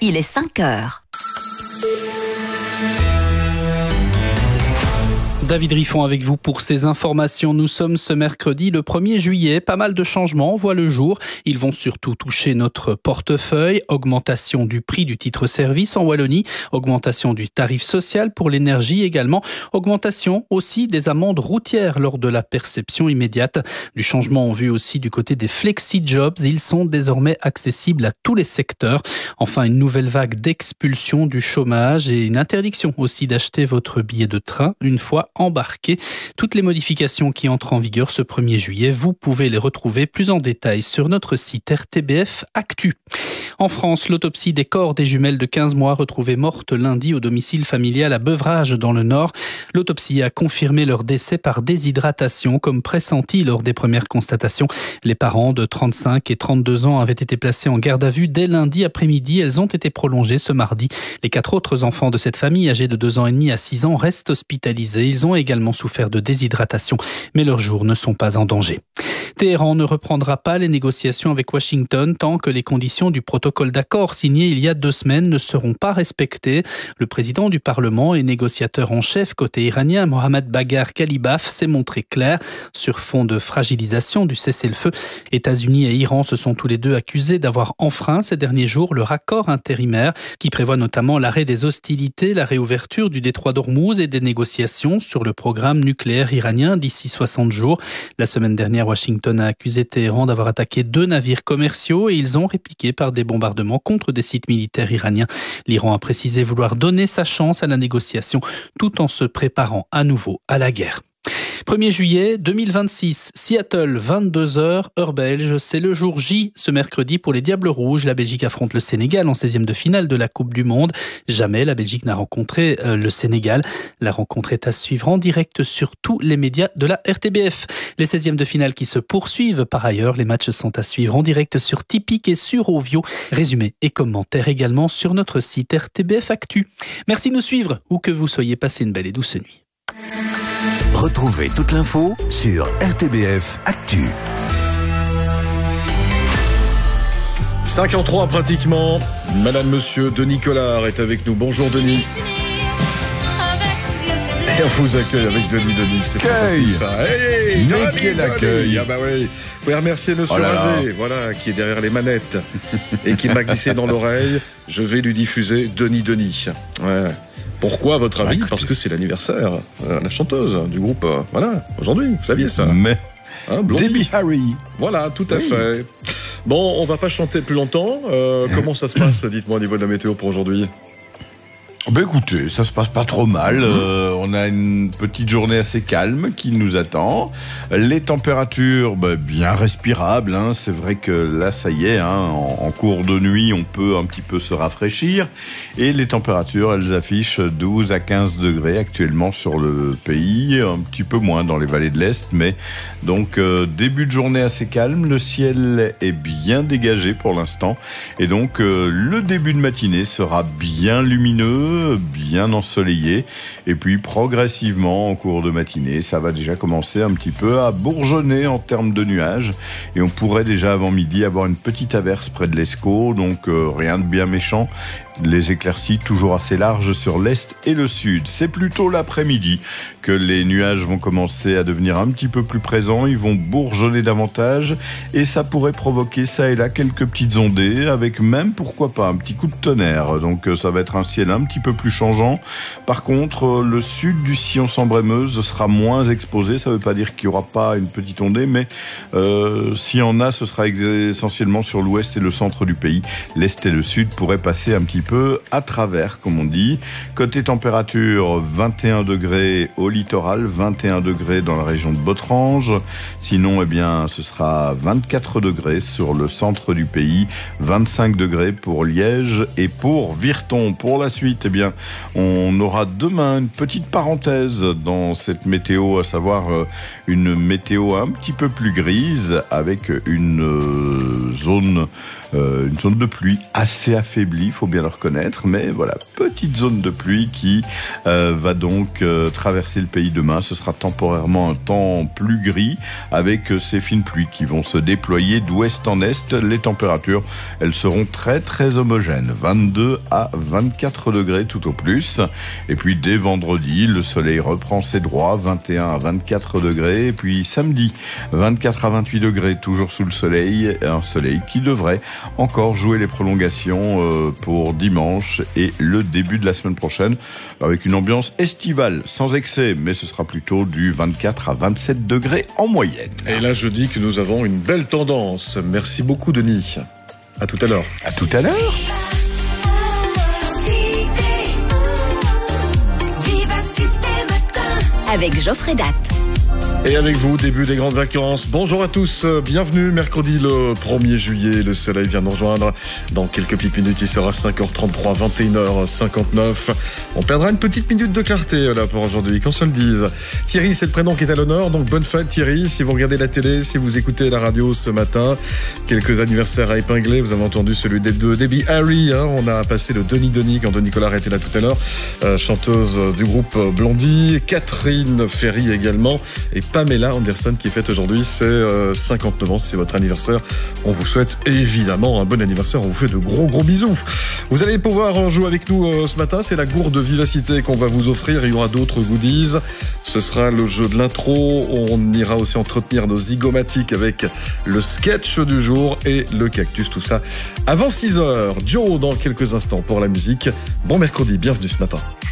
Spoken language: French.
il est 5 heures. David Riffon avec vous pour ces informations. Nous sommes ce mercredi le 1er juillet. Pas mal de changements voient le jour. Ils vont surtout toucher notre portefeuille. Augmentation du prix du titre-service en Wallonie. Augmentation du tarif social pour l'énergie également. Augmentation aussi des amendes routières lors de la perception immédiate. Du changement en vue aussi du côté des flexi-jobs. Ils sont désormais accessibles à tous les secteurs. Enfin, une nouvelle vague d'expulsion du chômage et une interdiction aussi d'acheter votre billet de train une fois embarqué. Toutes les modifications qui entrent en vigueur ce 1er juillet, vous pouvez les retrouver plus en détail sur notre site RTBF Actu. En France, l'autopsie des corps des jumelles de 15 mois retrouvées mortes lundi au domicile familial à Beuvrages dans le Nord. L'autopsie a confirmé leur décès par déshydratation comme pressenti lors des premières constatations. Les parents de 35 et 32 ans avaient été placés en garde à vue dès lundi après-midi. Elles ont été prolongées ce mardi. Les 4 autres enfants de cette famille, âgés de 2 ans et demi à 6 ans, restent hospitalisés. Ils ont également souffert de déshydratation, mais leurs jours ne sont pas en danger. Téhéran ne reprendra pas les négociations avec Washington tant que les conditions du protocole d'accord signé il y a 2 semaines ne seront pas respectées. Le président du Parlement et négociateur en chef côté iranien, Mohammad Bagher Khalibaf, s'est montré clair sur fond de fragilisation du cessez-le-feu. États-Unis et Iran se sont tous les deux accusés d'avoir enfreint ces derniers jours leur accord intérimaire qui prévoit notamment l'arrêt des hostilités, la réouverture du détroit d'Ormuz et des négociations sur le programme nucléaire iranien d'ici 60 jours. La semaine dernière, Washington a accusé Téhéran d'avoir attaqué 2 navires commerciaux et ils ont répliqué par des bombardements contre des sites militaires iraniens. L'Iran a précisé vouloir donner sa chance à la négociation tout en se préparant à nouveau à la guerre. 1er juillet 2026, Seattle, 22h, heure belge. C'est le jour J ce mercredi pour les Diables Rouges. La Belgique affronte le Sénégal en 16e de finale de la Coupe du Monde. Jamais la Belgique n'a rencontré le Sénégal. La rencontre est à suivre en direct sur tous les médias de la RTBF. Les 16e de finale qui se poursuivent. Par ailleurs, les matchs sont à suivre en direct sur Tipeee et sur Ovio. Résumé et commentaires également sur notre site RTBF Actu. Merci de nous suivre où que vous soyez. Passez une belle et douce nuit. Retrouvez toute l'info sur RTBF Actu. 5h03 pratiquement. Madame, monsieur, Denis Collard est avec nous. Bonjour Denis. Et on vous accueille avec Denis. C'est fantastique ça. Hey, mais quel accueil. Ah bah oui. Vous pouvez remercier Monsieur Razé, voilà, qui est derrière les manettes et qui m'a glissé dans l'oreille. Je vais lui diffuser Denis. Ouais. Pourquoi, à votre avis ? Parce que c'est l'anniversaire, la chanteuse du groupe, voilà, aujourd'hui, vous saviez ça. Mais, Debbie Harry. Voilà, tout à fait. Bon, on va pas chanter plus longtemps. Comment ça se passe, dites-moi, au niveau de la météo pour aujourd'hui ? Ben écoutez, ça se passe pas trop mal. On a une petite journée assez calme qui nous attend. Les températures, bien respirables. C'est vrai que là, ça y est, en cours de nuit, on peut un petit peu se rafraîchir. Et les températures, elles affichent 12 à 15 degrés actuellement sur le pays. Un petit peu moins dans les vallées de l'Est. Mais donc, début de journée assez calme. Le ciel est bien dégagé pour l'instant. Et donc, le début de matinée sera bien lumineux, bien ensoleillé, et puis progressivement en cours de matinée ça va déjà commencer un petit peu à bourgeonner en termes de nuages, et on pourrait déjà avant midi avoir une petite averse près de l'Escaut, donc rien de bien méchant. Les éclaircies toujours assez larges sur l'est et le sud. C'est plutôt l'après-midi que les nuages vont commencer à devenir un petit peu plus présents. Ils vont bourgeonner davantage et ça pourrait provoquer ça et là quelques petites ondées avec même, pourquoi pas, un petit coup de tonnerre. Donc ça va être un ciel un petit peu plus changeant. Par contre, le sud du Sillon-Sambre-et-Meuse sera moins exposé. Ça ne veut pas dire qu'il n'y aura pas une petite ondée, mais s'il y en a, ce sera essentiellement sur l'ouest et le centre du pays. L'est et le sud pourraient passer un petit peu à travers, comme on dit. Côté température, 21 degrés au littoral, 21 degrés dans la région de Botrange. Sinon, ce sera 24 degrés sur le centre du pays, 25 degrés pour Liège et pour Virton. Pour la suite, on aura demain une petite parenthèse dans cette météo, à savoir une météo un petit peu plus grise avec une zone de pluie assez affaiblie, il faut bien le reconnaître, mais voilà, petite zone de pluie qui va donc traverser le pays demain. Ce sera temporairement un temps plus gris avec ces fines pluies qui vont se déployer d'ouest en est. Les températures, elles seront très très homogènes, 22 à 24 degrés tout au plus. Et puis dès vendredi, le soleil reprend ses droits, 21 à 24 degrés. Et puis samedi, 24 à 28 degrés, toujours sous le soleil, un soleil qui devrait encore jouer les prolongations pour dimanche et le début de la semaine prochaine, avec une ambiance estivale, sans excès, mais ce sera plutôt du 24 à 27 degrés en moyenne. Et là, je dis que nous avons une belle tendance. Merci beaucoup, Denis. À tout à l'heure. À tout à l'heure. Avec Geoffrey Datt. Et avec vous, début des grandes vacances. Bonjour à tous, bienvenue. Mercredi le 1er juillet, le soleil vient nous rejoindre. Dans quelques petites minutes, il sera 5h33, 21h59. On perdra une petite minute de clarté là pour aujourd'hui, qu'on se le dise. Thierry, c'est le prénom qui est à l'honneur, donc bonne fête Thierry. Si vous regardez la télé, si vous écoutez la radio ce matin, quelques anniversaires à épingler. Vous avez entendu celui de Debbie Harry. On a passé le Denis quand Denis Collard était là tout à l'heure. Chanteuse du groupe Blondie. Catherine Ferry également. Et Pamela Anderson qui fête aujourd'hui ses 59 ans, c'est votre anniversaire. On vous souhaite évidemment un bon anniversaire, on vous fait de gros bisous. Vous allez pouvoir jouer avec nous ce matin, c'est la gourde vivacité qu'on va vous offrir, il y aura d'autres goodies. Ce sera le jeu de l'intro, on ira aussi entretenir nos zygomatiques avec le sketch du jour et le cactus, tout ça avant 6h. Joe dans quelques instants pour la musique. Bon mercredi, bienvenue ce matin.